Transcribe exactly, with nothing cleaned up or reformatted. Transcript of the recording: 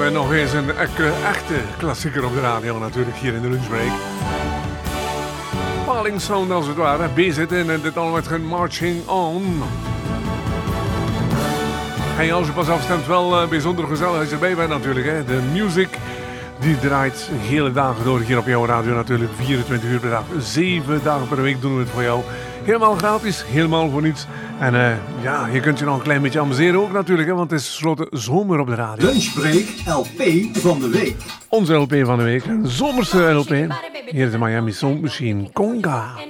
hebben we nog eens een echte klassieker op de radio natuurlijk hier in de lunchbreak. Palingsound als het ware, bezit in en dit al met een Marching On. En als je pas afstemt, wel uh, bijzonder gezellig als je erbij bent natuurlijk. Hè. De music die draait hele dagen door hier op jouw radio natuurlijk. vierentwintig uur per dag, zeven dagen per week doen we het voor jou. Helemaal gratis, helemaal voor niets. En uh, ja, je kunt je nog een klein beetje amuseren ook natuurlijk, hè, want het is tenslotte zomer op de radio. Lunchbreak L P van de week. Onze L P van de week, een zomerse L P. Hier is de Miami Sound Machine, Conga.